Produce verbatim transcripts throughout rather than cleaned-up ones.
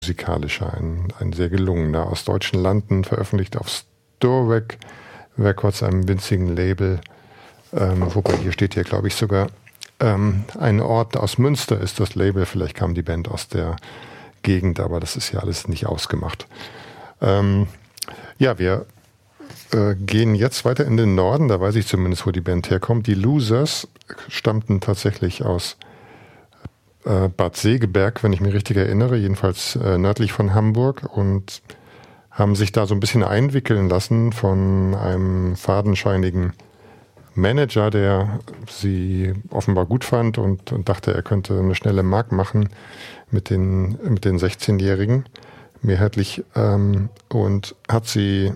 musikalischer, ein, ein sehr gelungener, aus deutschen Landen, veröffentlicht auf Storweg Records, einem winzigen Label. Ähm, wobei hier steht hier, glaube ich, sogar ähm, ein Ort aus Münster ist das Label. Vielleicht kam die Band aus der Gegend, aber das ist ja alles nicht ausgemacht. Ähm, ja, wir äh, gehen jetzt weiter in den Norden. Da weiß ich zumindest, wo die Band herkommt. Die Losers stammten tatsächlich aus äh, Bad Segeberg, wenn ich mich richtig erinnere, jedenfalls äh, nördlich von Hamburg, und haben sich da so ein bisschen einwickeln lassen von einem fadenscheinigen Manager, der sie offenbar gut fand und, und dachte, er könnte eine schnelle Mark machen mit den, mit den sechzehnjährigen, mehrheitlich, ähm, und hat sie,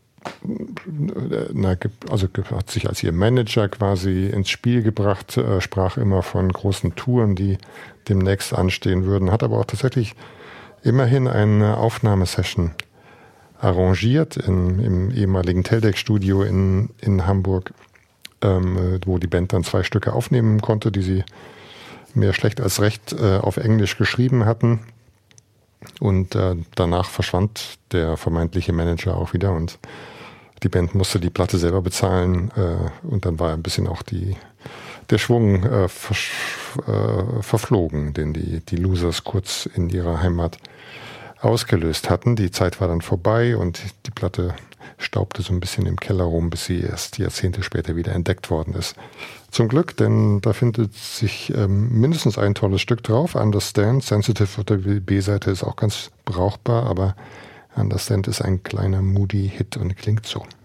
na, also hat sich als ihr Manager quasi ins Spiel gebracht, äh, sprach immer von großen Touren, die demnächst anstehen würden, hat aber auch tatsächlich immerhin eine Aufnahmesession arrangiert in, im ehemaligen Teldec-Studio in, in Hamburg, ähm, wo die Band dann zwei Stücke aufnehmen konnte, die sie mehr schlecht als recht äh, auf Englisch geschrieben hatten. Und äh, danach verschwand der vermeintliche Manager auch wieder und die Band musste die Platte selber bezahlen, äh, und dann war ein bisschen auch die, der Schwung äh, versch, äh, verflogen, den die, die Losers kurz in ihrer Heimat ausgelöst hatten. Die Zeit war dann vorbei und die Platte staubte so ein bisschen im Keller rum, bis sie erst Jahrzehnte später wieder entdeckt worden ist. Zum Glück, denn da findet sich ähm, mindestens ein tolles Stück drauf. Understand, Sensitive auf der B-Seite ist auch ganz brauchbar, aber Understand ist ein kleiner Moody-Hit und klingt so.